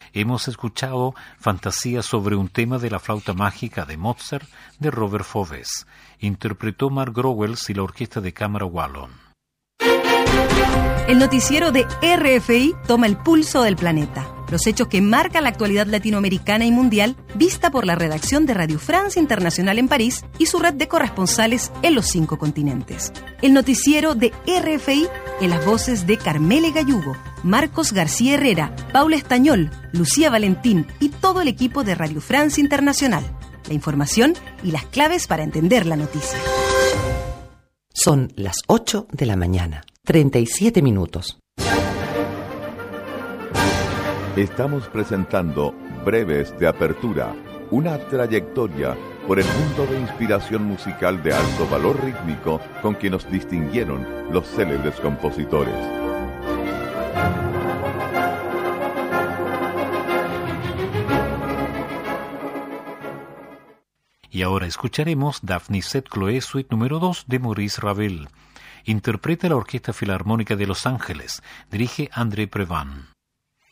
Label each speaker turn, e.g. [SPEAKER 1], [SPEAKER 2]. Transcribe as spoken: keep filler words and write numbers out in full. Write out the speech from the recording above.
[SPEAKER 1] hemos escuchado Fantasía sobre un tema de la flauta mágica de Mozart de Robert Fauves. Interpretó Mark Growells y la Orquesta de Cámara Wallon.
[SPEAKER 2] El noticiero de R F I toma el pulso del planeta. Los hechos que marcan la actualidad latinoamericana y mundial, vista por la redacción de Radio France Internacional en París y su red de corresponsales en los cinco continentes. El noticiero de R F I en las voces de Carmele Gallugo, Marcos García Herrera, Paula Estañol, Lucía Valentín y todo el equipo de Radio France Internacional. La información y las claves para entender la noticia.
[SPEAKER 3] Son las ocho de la mañana, treinta y siete minutos.
[SPEAKER 4] Estamos presentando Breves de Apertura, una trayectoria por el mundo de inspiración musical de alto valor rítmico con que nos distinguieron los célebres compositores.
[SPEAKER 1] Y ahora escucharemos Daphne Sept Chloé Suite número dos de Maurice Ravel. Interpreta la Orquesta Filarmónica de Los Ángeles. Dirige André Previn.